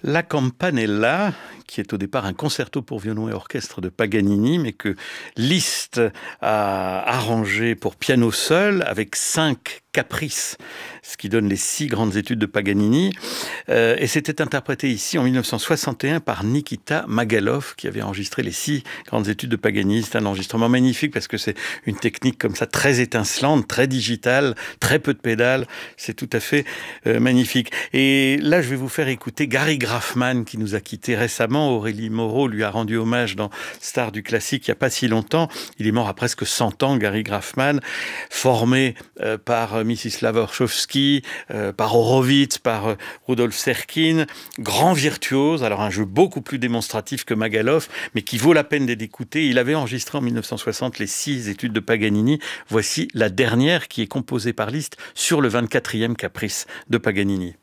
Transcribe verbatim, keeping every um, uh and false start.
La Campanella, qui est au départ un concerto pour violon et orchestre de Paganini, mais que Liszt a arrangé pour piano seul avec cinq caprices, ce qui donne les six grandes études de Paganini. Euh, et c'était interprété ici en mille neuf cent soixante et un par Nikita Magalov, qui avait enregistré les six grandes études de Paganini. C'est un enregistrement magnifique parce que c'est une technique comme ça très étincelante, très digitale, très peu de pédales. C'est tout à fait euh, magnifique. Et là, je vais vous faire écouter Gary Graffman, qui nous a quittés récemment. Aurélie Moreau lui a rendu hommage dans Star du classique il n'y a pas si longtemps. Il est mort à presque cent ans, Gary Graffman, formé euh, par Mstislav Orchowski, euh, par Horowitz, par euh, Rudolf Serkin, grand virtuose, alors un jeu beaucoup plus démonstratif que Magalov, mais qui vaut la peine d'être écouté. Il avait enregistré en mille neuf cent soixante les six études de Paganini. Voici la dernière qui est composée par Liszt sur le vingt-quatrième caprice de Paganini.